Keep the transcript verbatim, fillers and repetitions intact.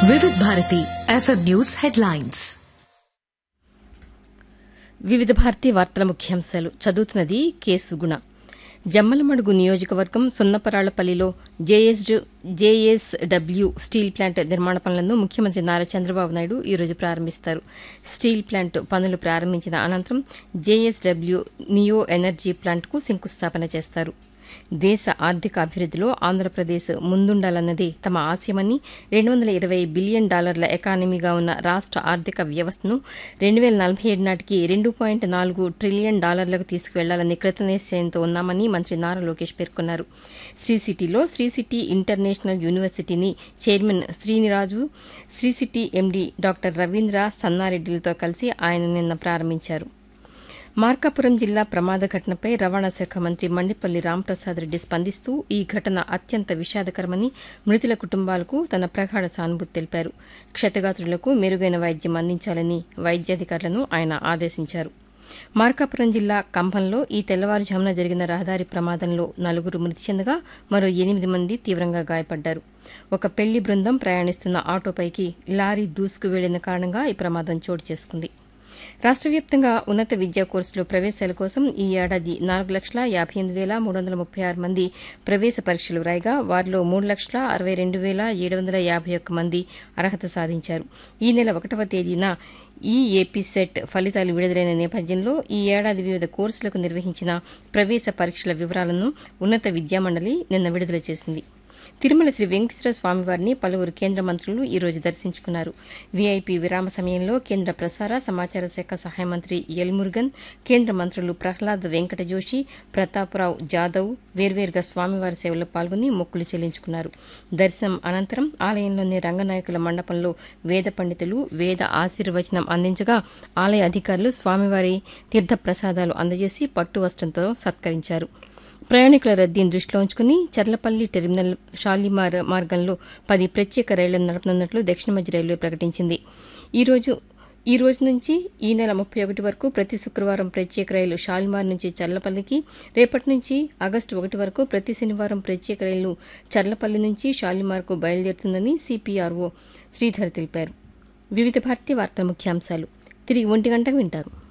వివిధ Bharati FM news headlines. వివిధ భారతి వార్తల ముఖ్యాంశాలు చదువుతున్నది కె సుగుణ. జమ్మలమడుగు నియోజకవర్గం సున్నపరాళ్లపల్లిలో జేఎస్ జేఎస్డబ్ల్యూ స్టీల్ ప్లాంట్ నిర్మాణ పనులను ముఖ్యమంత్రి నారా చంద్రబాబు నాయుడు ఈరోజు ప్రారంభిస్తారు. స్టీల్ ప్లాంట్ పనులు ప్రారంభించిన అనంతరం జేఎస్డబ్ల్యూ నియో ఎనర్జీ ప్లాంట్కు శంకుస్థాపన చేస్తారు. దేశ ఆర్థిక అభివృద్దిలో ఆంధ్రప్రదేశ్ ముందుండాలన్నది తమ ఆశయమని రెండు వందల ఇరవై బిలియన్ డాలర్ల ఎకానమీగా ఉన్న రాష్ట ఆర్థిక వ్యవస్థను రెండు వేల నలభై ఏడు నాటికి రెండు పాయింట్ నాలుగు ట్రిలియన్ డాలర్లకు తీసుకువెళ్లాలని కృతనిశ్చయంతో ఉన్నామని మంత్రి నారా లోకేష్ పేర్కొన్నారు. శ్రీ సిటీలో శ్రీ సిటీ ఇంటర్నేషనల్ యూనివర్సిటీని chairman Srini Raju, Shri city MD doctor Ravindra సన్నారెడ్డిలతో కలిసి ఆయన నిన్న ప్రారంభించారు. మార్కాపురం జిల్లా ప్రమాద ఘటనపై రవాణా శాఖ మంత్రి మండిపల్లి రాంప్రసాద్ రెడ్డి స్పందిస్తూ ఈ ఘటన అత్యంత విషాదకరమని, మృతుల కుటుంబాలకు తన ప్రగాఢ సానుభూతి తెలిపారు. క్షతగాత్రులకు మెరుగైన వైద్యం అందించాలని వైద్యాధికారులను ఆయన ఆదేశించారు. మార్కాపురం జిల్లా కంభంలో ఈ తెల్లవారుజామున జరిగిన రహదారి ప్రమాదంలో నలుగురు మృతి చెందగా మరో ఎనిమిది మంది తీవ్రంగా గాయపడ్డారు. ఒక పెళ్లి బృందం ప్రయాణిస్తున్న ఆటోపైకి లారీ దూసుకు వెళ్లిన కారణంగా ఈ ప్రమాదం చోటు చేసుకుంది. రాష్ట వ్యాప్తంగా ఉన్నత విద్యా కోర్సులో ప్రవేశాల కోసం ఈ ఏడాది నాలుగు లక్షల యాభై ఎనిమిది వేల మూడు వందల ముప్పై ఆరు మంది ప్రవేశ పరీక్షలు రాయగా వారిలో మూడు లక్షల అరవై రెండు వేల ఏడు వందల యాభై ఒక్క మంది అర్హత సాధించారు. ఈ నెల ఒకటవ తేదీన ఈ ఏపీ సెట్ ఫలితాలు విడుదలైన నేపథ్యంలో ఈ ఏడాది వివిధ కోర్సులకు నిర్వహించిన ప్రవేశ పరీక్షల వివరాలను ఉన్నత విద్యామండలి నిన్న విడుదల చేసింది. తిరుమల శ్రీ వెంకటేశ్వర స్వామివారిని పలువురు కేంద్ర మంత్రులు ఈ రోజు దర్శించుకున్నారు. వీఐపీ విరామ సమయంలో కేంద్ర ప్రసార సమాచార శాఖ సహాయ మంత్రి ఎల్ మురుగన్, కేంద్ర మంత్రులు ప్రహ్లాద్ వెంకట జోషి, ప్రతాప్రావు జాదవ్ వేర్వేరుగా స్వామివారి సేవలో పాల్గొని మొక్కులు చెల్లించుకున్నారు. దర్శనం అనంతరం ఆలయంలోని రంగనాయకుల మండపంలో వేద పండితులు వేద ఆశీర్వచనం అందించగా ఆలయ అధికారులు స్వామివారి తీర్థప్రసాదాలు అందజేసి పట్టు వస్త్రంతో సత్కరించారు. ప్రయాణికుల రద్దీని దృష్టిలో ఉంచుకుని చర్లపల్లి టెర్మినల్ షాలిమార్ మార్గంలో పది ప్రత్యేక రైళ్లను నడపనున్నట్లు దక్షిణ మధ్య రైల్వే ప్రకటించింది. ఈ రోజు ఈ రోజు నుంచి ఈ నెల ముప్పై ఒకటి వరకు ప్రతి శుక్రవారం ప్రత్యేక రైలు షాలిమార్ నుంచి చర్లపల్లికి, రేపటి నుంచి ఆగస్టు ఒకటి వరకు ప్రతి శనివారం ప్రత్యేక రైలు చర్లపల్లి నుంచి షాలిమార్కు బయలుదేరుతుందని సిపిఆర్ఓ శ్రీధర్ తెలిపారు. వివిధ భారతీయ వార్తా ముఖ్యాంశాలు తిరిగి ఒంటి గంటకు వింటారు.